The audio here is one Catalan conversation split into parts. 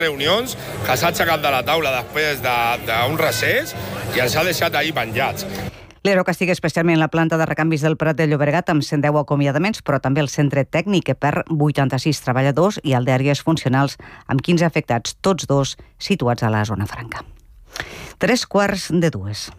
reunions, que s'ha aixecat de la taula després d'un recés i ens ha deixat ahir penjats. L'ERO castiga especialment la planta de recanvis del Prat de Llobregat amb 110 acomiadaments, però també el centre tècnic que perd 86 treballadors i el d'àrees funcionals amb 15 afectats, tots dos situats a la zona franca. 3:45.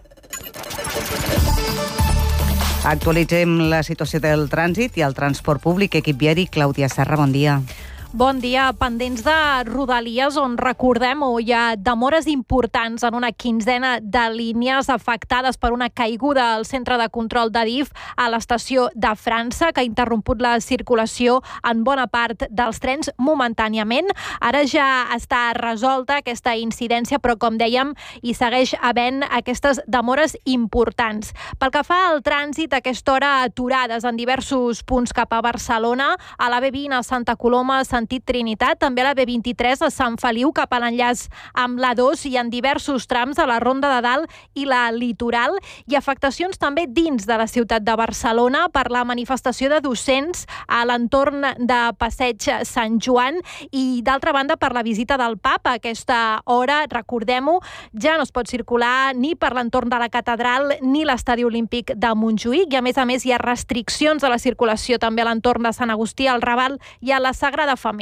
Actualitzem la situació del trànsit i el transport públic. Equip viari, Clàudia Serra, bon dia. Bon dia. Pendents de Rodalies, on recordem-ho, hi ha demores importants en una quinzena de línies afectades per una caiguda al centre de control d'Adif a l'estació de França, que ha interromput la circulació en bona part dels trens momentàniament. Ara ja està resolta aquesta incidència, però com dèiem, hi segueix havent aquestes demores importants. Pel que fa al trànsit, a aquesta hora aturades en diversos punts cap a Barcelona, a la B20 a Santa Coloma, sentit Trinitat, també a la B23 a Sant Feliu cap a l'enllaç amb l'A2 i en diversos trams a la Ronda de Dalt i la Litoral, i afectacions també dins de la ciutat de Barcelona per la manifestació de docents a l'entorn de Passeig Sant Joan i, d'altra banda, per la visita del Papa. A aquesta hora, recordem-ho, ja no es pot circular ni per l'entorn de la Catedral ni l'Estadi Olímpic de Montjuïc, i a més hi ha restriccions a la circulació també a l'entorn de Sant Agustí, al Raval i a la Sagrada Família.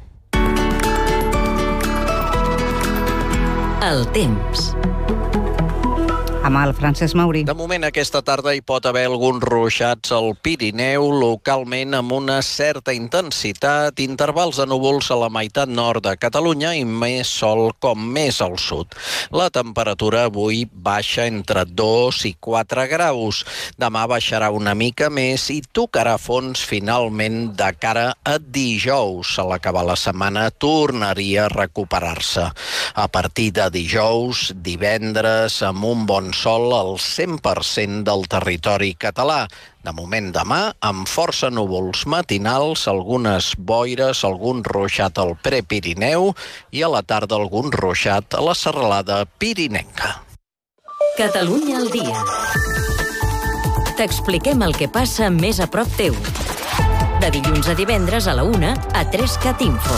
El temps. Amb el Francesc Mauri. De moment, aquesta tarda hi pot haver alguns ruixats al Pirineu, localment amb una certa intensitat, intervals de núvols a la meitat nord de Catalunya i més sol com més al sud. La temperatura avui baixa entre 2 i 4 graus. Demà baixarà una mica més i tocarà fons finalment de cara a dijous. A l'acabar la setmana tornaria a recuperar-se. A partir de dijous, divendres, amb un bon sol al 100% del territori català. De moment demà, amb força núvols matinals, algunes boires, algun ruixat al Prepirineu i a la tarda algun ruixat a la serralada pirinenca. Catalunya al dia. T'expliquem el que passa més a prop teu. De dilluns a divendres a la 1 a 3CAT Info.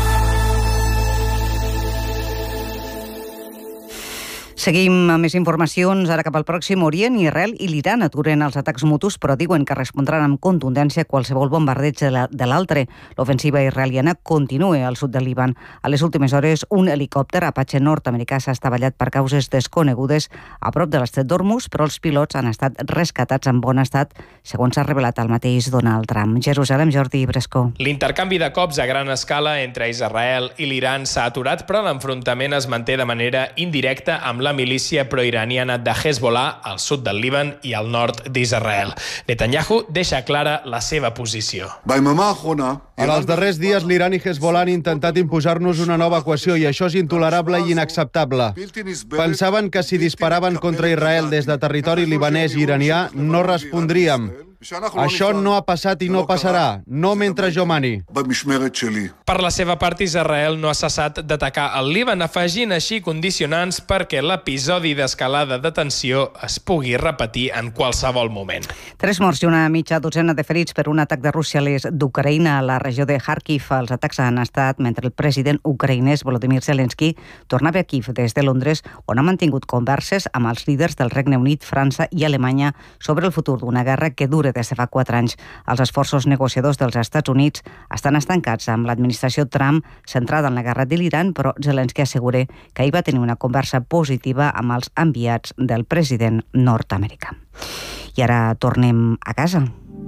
Seguim amb més informacions. Ara cap al Pròxim Orient. Israel i l'Iran aturen els atacs mutus, però diuen que respondran amb contundència a qualsevol bombardeig de l'altre. L'ofensiva israeliana continua al sud del Líban. A les últimes hores, un helicòpter Apache nord-americà s'ha estavellat per causes desconegudes a prop de l'estret d'Hormuz, però els pilots han estat rescatats en bon estat, segons s'ha revelat el mateix Donald Trump. Jerusalem, Jordi Brescó. L'intercanvi de cops a gran escala entre Israel i l'Iran s'ha aturat, però l'enfrontament es manté de manera indirecta amb la milícia proiraniana de Hezbollah al sud del Líban i al nord d'Israel. Netanyahu deixa clara la seva posició. En els darrers dies, l'Iran i Hezbollah han intentat imposar-nos una nova equació i això és intolerable i inacceptable. Pensaven que si disparaven contra Israel des de territori libanès i iranià no respondríem. Això no ha passat i no passarà, no mentre jo mani. Per la seva part, Israel no ha cessat d'atacar el Líban, afegint així condicionants perquè l'episodi d'escalada de tensió es pugui repetir en qualsevol moment. 3 morts i una mitja dotzena de ferits per un atac de Rússia a l'est d'Ucraïna a la regió de Kharkiv. Els atacs han estat mentre el president ucraïnès Volodymyr Zelensky tornava a Kiev des de Londres, on ha mantingut converses amb els líders del Regne Unit, França i Alemanya sobre el futur d'una guerra que dura des de fa 4 anys. Els esforços negociadors dels Estats Units estan estancats amb l'administració Trump centrada en la guerra de l'Iran, però Zelensky assegura que ahir va tenir una conversa positiva amb els enviats del president nord-americà. I ara tornem a casa.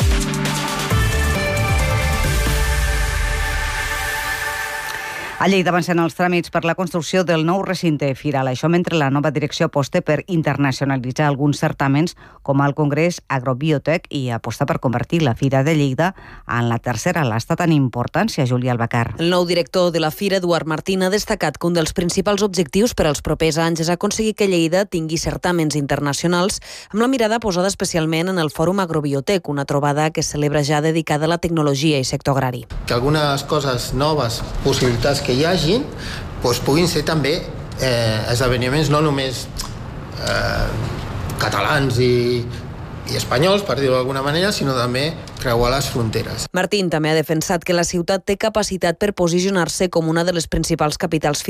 A Lleida avancen els tràmits per la construcció del nou recinte firal. Això mentre la nova direcció aposta per internacionalitzar alguns certàmens com el Congrés Agrobiotech i aposta per convertir la Fira de Lleida en la tercera a l'estat en importància. Júlia Albacar. El nou director de la Fira, Eduard Martín, ha destacat que un dels principals objectius per als propers anys és aconseguir que Lleida tingui certàmens internacionals amb la mirada posada especialment en el Fòrum Agrobiotech, una trobada que celebra ja dedicada a la tecnologia i sector agrari. Que algunes coses noves, possibilitats que hi hagin, puguin ser també esdeveniments no només catalans i espanyols, per dir-ho d'alguna manera, sinó també creuar les fronteres. Martín també ha defensat que la ciutat té capacitat per posicionar-se com una de les principals capitals